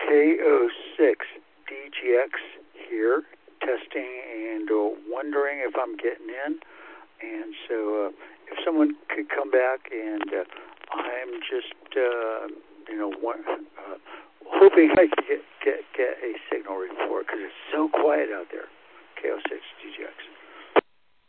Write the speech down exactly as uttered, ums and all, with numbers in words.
K O six D G X here, testing and uh, wondering if I'm getting in. And so uh, if someone could come back, and uh, I'm just, uh, you know, one, uh, hoping I could get, get, get a signal report because it's so quiet out there.